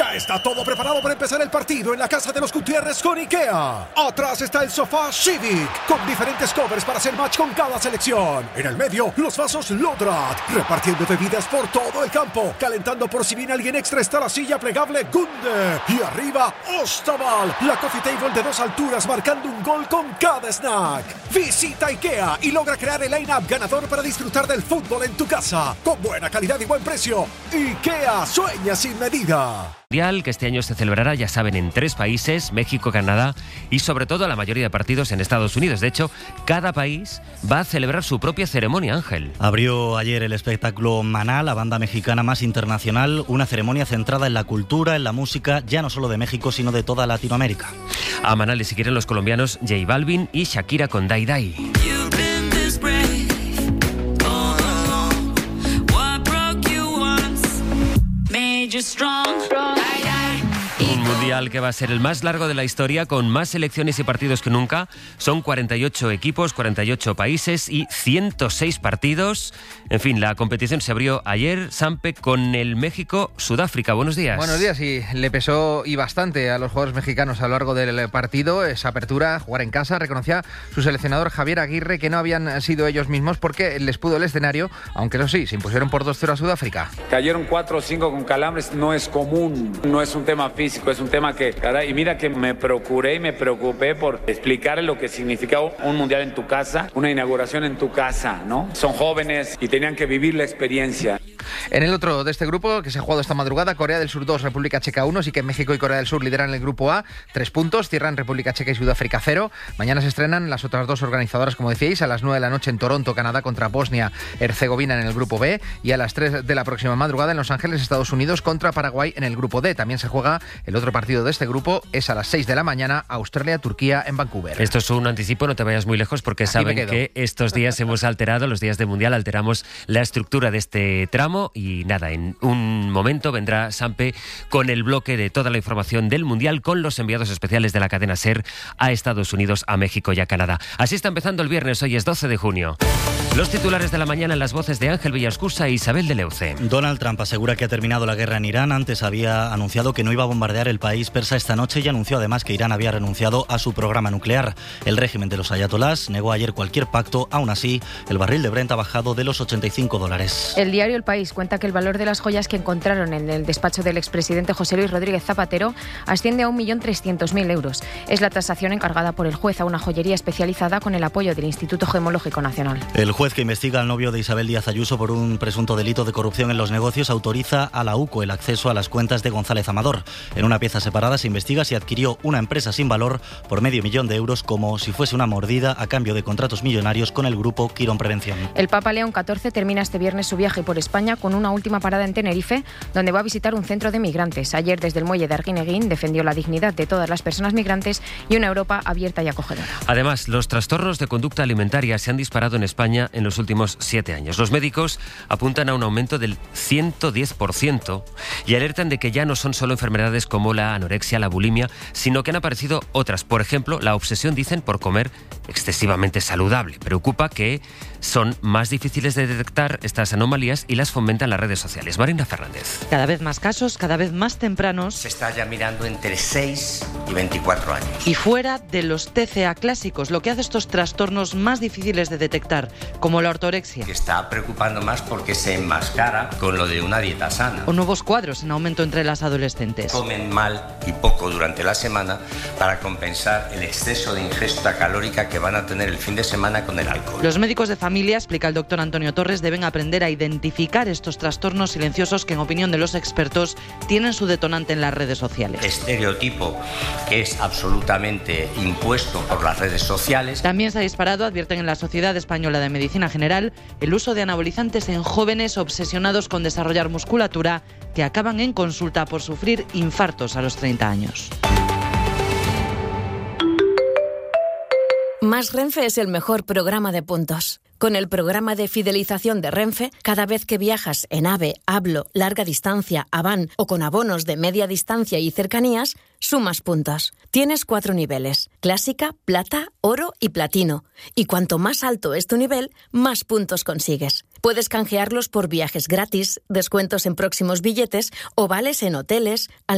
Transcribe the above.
Ya está todo preparado para empezar el partido en la casa de los Gutiérrez con IKEA. Atrás está el sofá Civic, con diferentes covers para hacer match con cada selección. En el medio, los vasos Lodrat, repartiendo bebidas por todo el campo. Calentando por si viene alguien extra está la silla plegable Gunde. Y arriba, Ostaval, la coffee table de 2 alturas marcando un gol con cada snack. Visita IKEA y logra crear el line-up ganador para disfrutar del fútbol en tu casa. Con buena calidad y buen precio. IKEA, sueña sin medida. Mundial que este año se celebrará, ya saben, en 3 países, México, Canadá y sobre todo la mayoría de partidos en Estados Unidos. De hecho, cada país va a celebrar su propia ceremonia, Ángel. Abrió ayer el espectáculo Maná, la banda mexicana más internacional, una ceremonia centrada en la cultura, en la música, ya no solo de México, sino de toda Latinoamérica. A Maná le siguieron los colombianos J Balvin y Shakira con Dai Dai. Un mundial que va a ser el más largo de la historia, con más selecciones y partidos que nunca. Son 48 equipos, 48 países y 106 partidos. En fin, la competición se abrió ayer, Sampe, con el México-Sudáfrica. Buenos días. Buenos días, y le pesó y bastante a los jugadores mexicanos a lo largo del partido esa apertura, jugar en casa. Reconocía su seleccionador Javier Aguirre que no habían sido ellos mismos porque les pudo el escenario, aunque eso sí, se impusieron por 2-0 a Sudáfrica. Cayeron 4 o 5 con calambres, no es común, no es un tema físico, es un tema que, caray, y mira que me procuré y me preocupé por explicarle lo que significaba un mundial en tu casa, una inauguración en tu casa, ¿no? Son jóvenes y tenían que vivir la experiencia. En el otro de este grupo, que se ha jugado esta madrugada, Corea del Sur 2, República Checa 1, así que México y Corea del Sur lideran el grupo A, 3 puntos, cierran República Checa y Sudáfrica 0. Mañana se estrenan las otras 2 organizadoras, como decíais, a las 9 de la noche en Toronto, Canadá contra Bosnia-Herzegovina en el grupo B, y a las 3 de la próxima madrugada en Los Ángeles, Estados Unidos contra Paraguay en el grupo D. También se juega el otro partido de este grupo, es a las 6 de la mañana, Australia-Turquía en Vancouver. Esto es un anticipo, no te vayas muy lejos porque Aquí saben que estos días hemos alterado, los días de Mundial, alteramos la estructura de este tramo y nada, en un momento vendrá Sampe con el bloque de toda la información del Mundial con los enviados especiales de la cadena SER a Estados Unidos, a México y a Canadá. Así está empezando el viernes, hoy es 12 de junio. Los titulares de la mañana en las voces de Ángel Villascusa e Isabel de Leuce. Donald Trump asegura que ha terminado la guerra en Irán. Antes había anunciado que no iba a bombardear el país persa esta noche y anunció además que Irán había renunciado a su programa nuclear. El régimen de los ayatolás negó ayer cualquier pacto. Aún así, el barril de Brent ha bajado de los $85. El diario El País cuenta que el valor de las joyas que encontraron en el despacho del expresidente José Luis Rodríguez Zapatero asciende a 1.300.000 euros. Es la tasación encargada por el juez a una joyería especializada con el apoyo del Instituto Gemológico Nacional. El juez que investiga al novio de Isabel Díaz Ayuso por un presunto delito de corrupción en los negocios autoriza a la UCO el acceso a las cuentas de González Amador. En una pieza separada se investiga si adquirió una empresa sin valor por $500.000 como si fuese una mordida a cambio de contratos millonarios con el grupo Quirón Prevención. El Papa León XIV termina este viernes su viaje por España con una última parada en Tenerife, donde va a visitar un centro de migrantes. Ayer, desde el muelle de Arguineguín, defendió la dignidad de todas las personas migrantes y una Europa abierta y acogedora. Además, los trastornos de conducta alimentaria se han disparado en España en los últimos 7 años. Los médicos apuntan a un aumento del 110% y alertan de que ya no son solo enfermedades como la anorexia, la bulimia, sino que han aparecido otras. Por ejemplo, la obsesión, dicen, por comer excesivamente saludable. Preocupa que son más difíciles de detectar estas anomalías y las fomentan las redes sociales. Marina Fernández. Cada vez más casos, cada vez más tempranos. Se está ya mirando entre 6 y 24 años. Y fuera de los TCA clásicos, lo que hace estos trastornos más difíciles de detectar, como la ortorexia. Que está preocupando más porque se enmascara con lo de una dieta sana. O nuevos cuadros en aumento entre las adolescentes. Comen mal y poco durante la semana para compensar el exceso de ingesta calórica que van a tener el fin de semana con el alcohol. Los médicos de familia, explica el doctor Antonio Torres, deben aprender a identificar estos trastornos silenciosos que, en opinión de los expertos, tienen su detonante en las redes sociales. Estereotipo que es absolutamente impuesto por las redes sociales. También se ha disparado, advierten en la Sociedad Española de Medicina General, el uso de anabolizantes en jóvenes obsesionados con desarrollar musculatura que acaban en consulta por sufrir infartos a los 30 años. Más Renfe es el mejor programa de puntos. Con el programa de fidelización de Renfe, cada vez que viajas en AVE, Hablo, larga distancia, Avant o con abonos de media distancia y cercanías, sumas puntos. Tienes 4 niveles: clásica, plata, oro y platino. Y cuanto más alto es tu nivel, más puntos consigues. Puedes canjearlos por viajes gratis, descuentos en próximos billetes o vales en hoteles,